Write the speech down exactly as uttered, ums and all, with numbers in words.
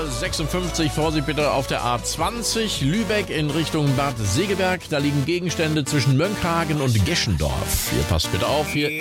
Uhr sechsundfünfzig. Vorsicht bitte auf der A zwanzig. Lübeck in Richtung Bad Segeberg. Da liegen Gegenstände zwischen Mönckehagen und Geschendorf. Hier passt bitte auf. Hier